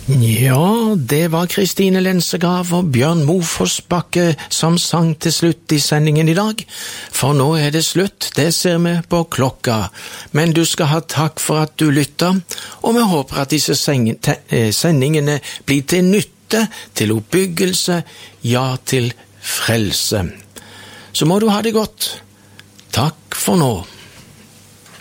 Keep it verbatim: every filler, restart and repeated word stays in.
Ja, det var Kristine Lensegrav og Bjørn Mofoss Bakke som sang til slutt i sendingen i dag. For nå er det slutt, det ser vi på klokka. Men du skal ha takk for at du lytter, og vi håper at disse sendingene blir til nytte, til oppbyggelse, ja til frelse. Så må du ha det godt. Takk for nå.